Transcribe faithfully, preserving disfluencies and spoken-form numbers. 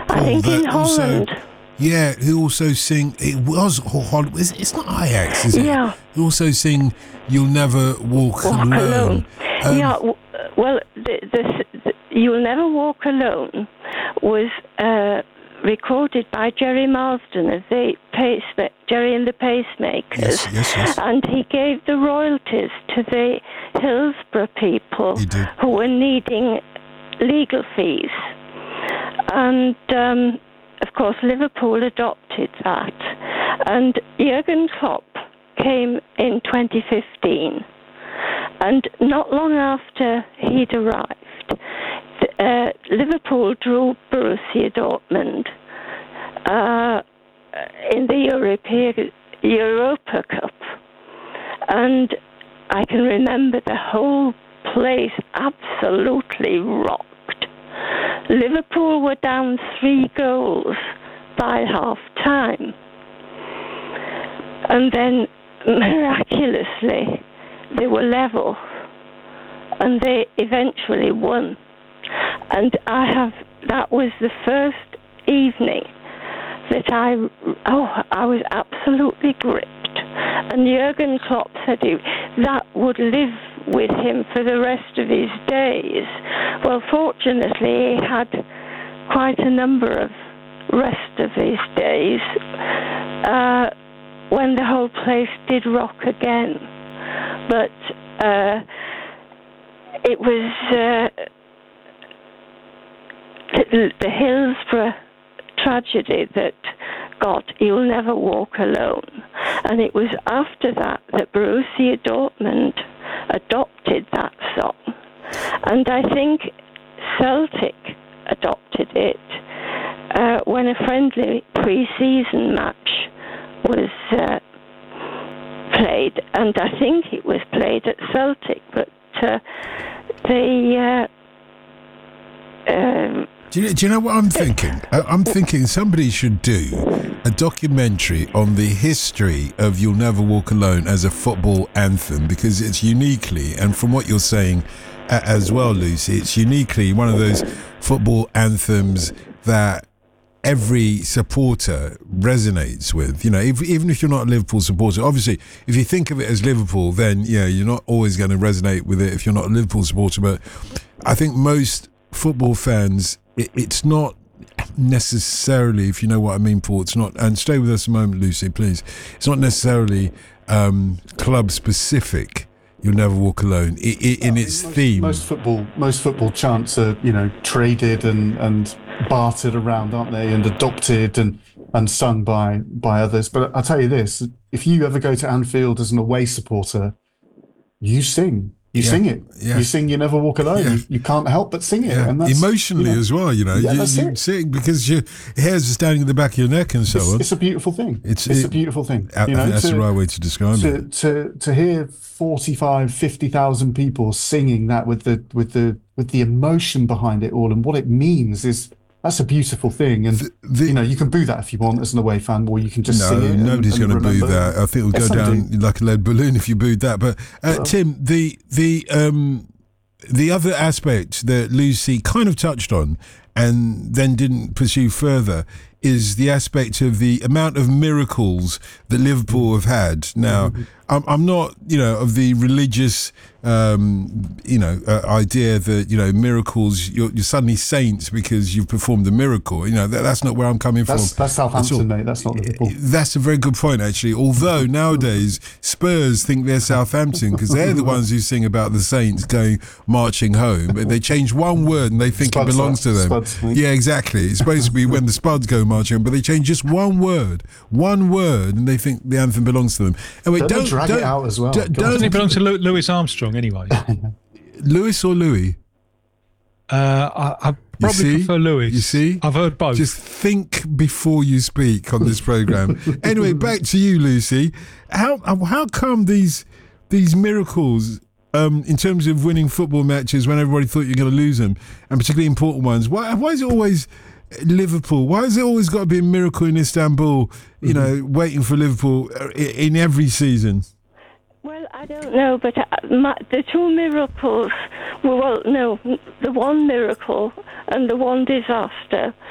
I think in Holland. Also, yeah, who also sing, it was Holland, it's not Ajax, is it? Yeah. Who also sing You'll Never Walk, Walk Alone. Alone. Um, yeah, w- well, the, the, the You'll Never Walk Alone was uh, recorded by Jerry Marsden of the Pace, Jerry and the Pacemakers. Yes, yes, yes. And he gave the royalties to the Hillsborough people who were needing legal fees. And, um, of course, Liverpool adopted that. And Jurgen Klopp came in twenty fifteen. And not long after he'd arrived, uh, Liverpool drew Borussia Dortmund uh, in the Europe- Europa Cup. And I can remember the whole place absolutely rocked. Liverpool were down three goals by half-time. And then, miraculously, they were level. And they eventually won. And I have, that was the first evening that I, oh, I was absolutely gripped. And Jurgen Klopp said he, that would live with him for the rest of his days. Well, fortunately, he had quite a number of rest of his days uh, when the whole place did rock again. But uh, it was uh, the, the Hillsborough tragedy that got You'll Never Walk Alone. And it was after that that Borussia Dortmund adopted that song. And I think Celtic adopted it uh, when a friendly pre-season match was uh, played. And I think it was played at Celtic, but uh, they... Uh, um, Do you, do you know what I'm thinking? I'm thinking somebody should do a documentary on the history of You'll Never Walk Alone as a football anthem, because it's uniquely, and from what you're saying uh, as well, Lucy, it's uniquely one of those football anthems that every supporter resonates with. You know, if, even if you're not a Liverpool supporter, obviously, if you think of it as Liverpool, then, yeah, you're not always going to resonate with it if you're not a Liverpool supporter. But I think most football fans, it, it's not necessarily, if you know what I mean, Paul, it's not, and stay with us a moment, Lucy, please, it's not necessarily um, club specific. You'll Never Walk Alone I, I, in its most, theme. Most football, most football chants are, you know, traded and, and bartered around, aren't they, and adopted and, and sung by by others. But I'll tell you this: if you ever go to Anfield as an away supporter, you sing. You yeah. sing it. Yeah. You sing You Never Walk Alone. Yeah. You, you can't help but sing it. Yeah. And that's, emotionally you know, as well, you know. Yeah, you, that's you it. sing because your hairs are standing in the back of your neck and so it's, on. It's a beautiful thing. It's, it's it, a beautiful thing. I, you know, I think that's to, the right way to describe to, it. To to hear forty-five, fifty thousand people singing that with the with the with the emotion behind it all and what it means is, that's a beautiful thing. And the, the, you know, you can boo that if you want as an away fan, or you can just no, sing it. nobody's going to boo that. I think it'll yes, go down do. like a lead balloon if you booed that. But uh, well, Tim, the the um. The other aspect that Lucy kind of touched on and then didn't pursue further is the aspect of the amount of miracles that Liverpool have had. Now, mm-hmm. I'm, I'm not, you know, of the religious, um, you know, uh, idea that, you know, miracles, you're, you're suddenly saints because you've performed a miracle. You know, that, that's not where I'm coming that's, from. That's Southampton, mate. That's not Liverpool. That's a very good point, actually. Although nowadays Spurs think they're Southampton because they're the ones who sing about the saints going marching home. But they change one word and they think Spuds it belongs to them. Spuds, yeah, exactly. It's supposed to be when the Spuds go marching, but they change just one word, one word, and they think the anthem belongs to them. Anyway, don't, don't drag don't, it out as well. Don't, Doesn't it belong to Louis Armstrong anyway? Lewis or Louis? Uh, I, I probably prefer Lewis. You see? I've heard both. Just think before you speak on this programme. Anyway, back to you, Lucy. How how come these these miracles, um, in terms of winning football matches when everybody thought you're going to lose them, and particularly important ones, why why is it always Liverpool? Why has it always got to be a miracle in Istanbul, you mm-hmm. know, waiting for Liverpool in every season? Well, I don't know, but my, the two miracles, well, no, the one miracle and the one disaster